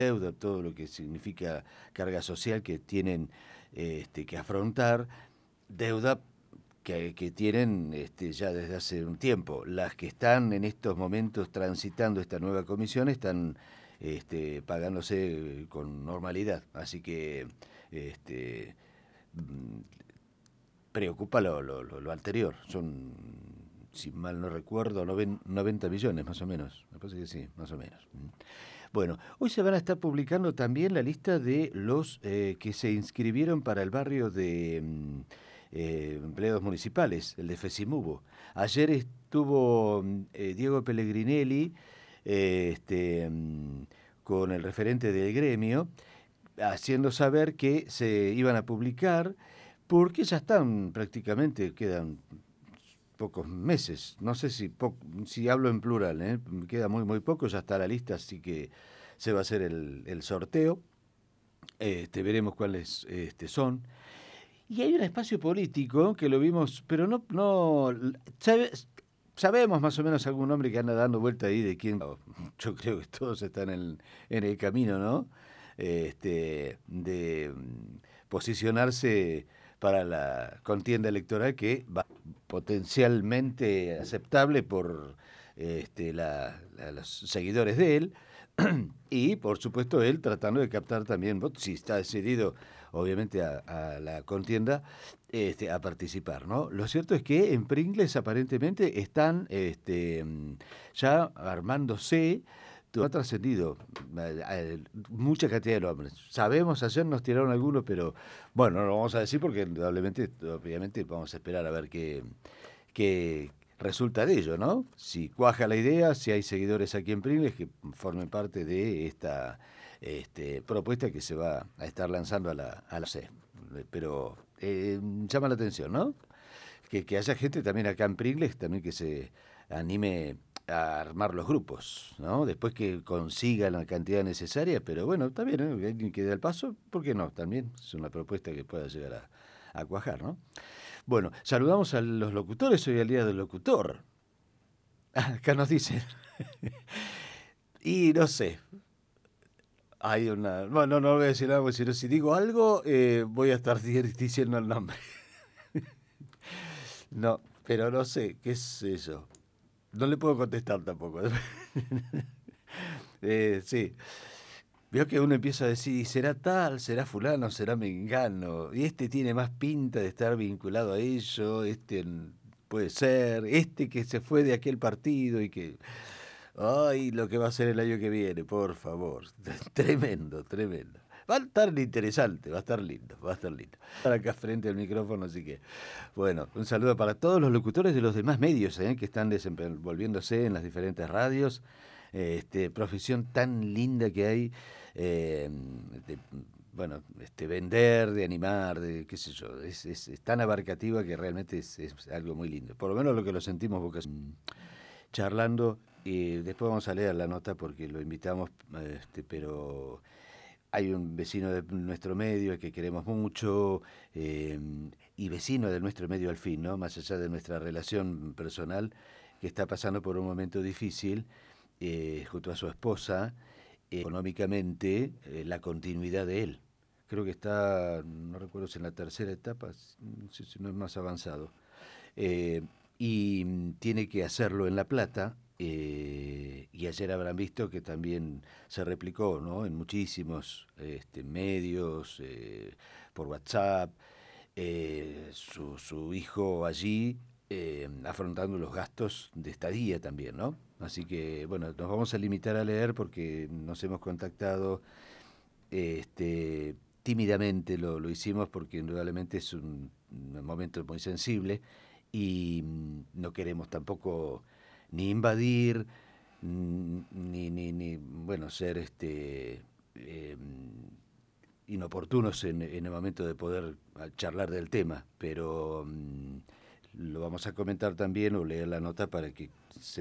deuda, todo lo que significa carga social que tienen que afrontar, deuda que tienen ya desde hace un tiempo. Las que están en estos momentos transitando esta nueva comisión están pagándose con normalidad, así que mm, preocupa lo anterior. Son, si mal no recuerdo, 90 millones más o menos. Me parece que sí, más o menos. Bueno, hoy se van a estar publicando también la lista de los que se inscribieron para el barrio de empleados municipales, el de Fesimubo. Ayer estuvo Diego Pellegrinelli con el referente del gremio, haciendo saber que se iban a publicar porque ya están prácticamente, quedan pocos meses, no sé si hablo en plural, queda muy poco, ya está la lista, así que se va a hacer el sorteo, veremos cuáles son. Y hay un espacio político que lo vimos, pero sabemos más o menos algún nombre que anda dando vuelta ahí de quién, yo creo que todos están en el camino, ¿no? De posicionarse para la contienda electoral que va potencialmente aceptable por los seguidores de él y por supuesto él tratando de captar también votos, si está decidido obviamente a la contienda a participar, ¿no? Lo cierto es que en Pringles aparentemente están ya armándose. Ha trascendido mucha cantidad de nombres. Sabemos, ayer nos tiraron algunos, pero bueno, no lo vamos a decir porque indudablemente, obviamente vamos a esperar a ver qué resulta de ello, ¿no? Si cuaja la idea, si hay seguidores aquí en Pringles que formen parte de esta propuesta que se va a estar lanzando a la C. Pero llama la atención, ¿no? Que haya gente también acá en Pringles también que se anime a armar los grupos, ¿no? Después que consigan la cantidad necesaria, pero bueno, está bien, ¿eh? Alguien que dé el paso, ¿por qué no? También es una propuesta que pueda llegar a cuajar, ¿no? Bueno, saludamos a los locutores, hoy es el día del locutor. Acá nos dicen. Y no sé, hay una... Bueno, no voy a decir algo, sino si digo algo, voy a estar diciendo el nombre. No, pero no sé, qué sé yo. No le puedo contestar tampoco. Sí. Veo que uno empieza a decir, será tal, será fulano, será mengano, y este tiene más pinta de estar vinculado a ello, puede ser, este que se fue de aquel partido y que... Ay, lo que va a ser el año que viene, por favor. Tremendo, tremendo. Va a estar interesante, va a estar lindo, va a estar lindo. Estar acá frente al micrófono, así que, bueno, un saludo para todos los locutores de los demás medios que están desenvolviéndose en las diferentes radios. Profesión tan linda que hay, eh, de, bueno, vender, de animar, de qué sé yo, es tan abarcativa que realmente es algo muy lindo. Por lo menos lo que lo sentimos Boca charlando y después vamos a leer la nota porque lo invitamos, pero hay un vecino de nuestro medio que queremos mucho eh, y vecino de nuestro medio al fin, ¿no? Más allá de nuestra relación personal, que está pasando por un momento difícil junto a su esposa, económicamente, la continuidad de él. Creo que está, no recuerdo si en la tercera etapa, no sé si no es más avanzado. Eh, y tiene que hacerlo en La Plata. Y ayer habrán visto que también se replicó, ¿no? En muchísimos medios, por WhatsApp, su hijo allí afrontando los gastos de estadía también, ¿no? Así que, bueno, nos vamos a limitar a leer porque nos hemos contactado tímidamente, lo hicimos porque indudablemente es un momento muy sensible y no queremos tampoco ni invadir, ni bueno, ser eh, inoportunos en el momento de poder charlar del tema, pero lo vamos a comentar también o leer la nota para que se